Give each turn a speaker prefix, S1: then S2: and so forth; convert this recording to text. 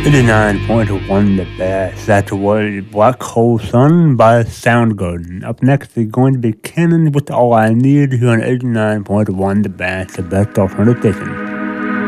S1: 89.1 The Bass. That was Black Hole Sun by Soundgarden. Up next is going to be Cannon with All I Need here on 89.1 The Bass, the best alternative station.